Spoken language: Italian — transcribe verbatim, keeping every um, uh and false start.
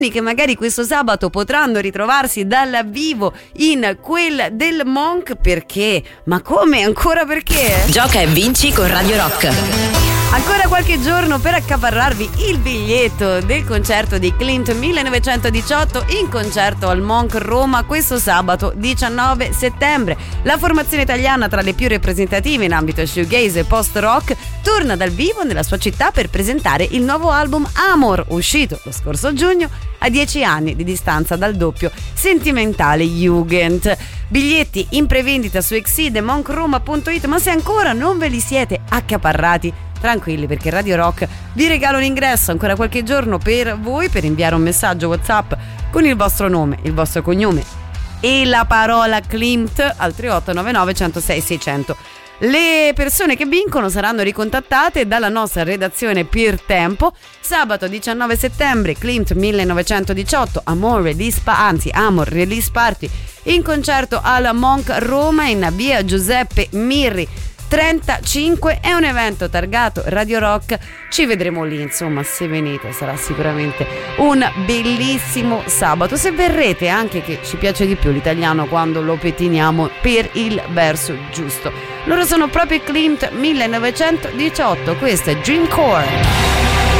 che magari questo sabato potranno ritrovarsi dal vivo in quel del Monk. Perché? Ma come? Ancora perché? Gioca e vinci con Radio Rock. Ancora qualche giorno per accaparrarvi il biglietto del concerto di Clint millenovecentodiciotto in concerto al Monk Roma questo sabato diciannove settembre. La formazione italiana, tra le più rappresentative in ambito shoegaze e post-rock, torna dal vivo nella sua città per presentare il nuovo album Amor, uscito lo scorso giugno a dieci anni di distanza dal doppio sentimentale Jugend. Biglietti in prevendita su exceed e monkroma punto it, ma se ancora non ve li siete accaparrati, tranquilli, perché Radio Rock vi regala un ingresso ancora qualche giorno per voi, per inviare un messaggio WhatsApp con il vostro nome, il vostro cognome e la parola Klimt al tre otto nove nove uno zero sei sei zero zero. Le persone che vincono saranno ricontattate dalla nostra redazione per tempo. Sabato diciannove settembre, Klimt millenovecentodiciotto, Amor Release pa- anzi Amor Release Party in concerto al Monk Roma in via Giuseppe Mirri trentacinque. È un evento targato Radio Rock, ci vedremo lì, insomma, se venite sarà sicuramente un bellissimo sabato, se verrete anche, che ci piace di più l'italiano quando lo pettiniamo per il verso giusto. Loro sono proprio Klimt millenovecentodiciotto, questo è Dreamcore.